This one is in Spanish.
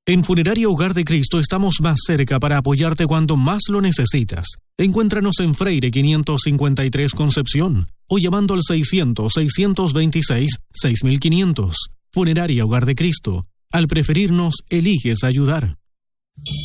En Funeraria Hogar de Cristo estamos más cerca para apoyarte cuando más lo necesitas. Encuéntranos en Freire 553 Concepción o llamando al 600-626-6500. Funeraria Hogar de Cristo. Al preferirnos, eliges ayudar.